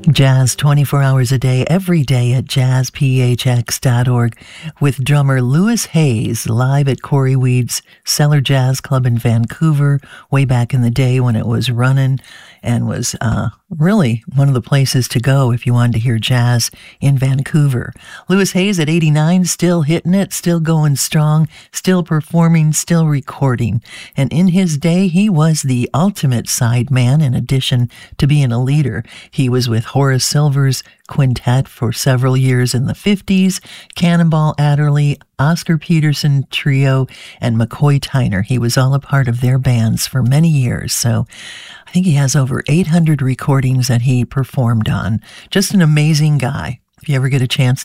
Jazz 24 hours a day, every day at jazzphx.org with drummer Louis Hayes live at Corey Weed's Cellar Jazz Club in Vancouver way back in the day when it was running and was really one of the places to go if you wanted to hear jazz in Vancouver. Louis Hayes at 89, still hitting it, still going strong, still performing, still recording. And in his day, he was the ultimate sideman in addition to being a leader. He was with Horace Silver's quintet for several years in the 50s, Cannonball Adderley, Oscar Peterson Trio, and McCoy Tyner. He was all a part of their bands for many years. So I think he has over 800 recordings that he performed on. Just an amazing guy. If you ever get a chance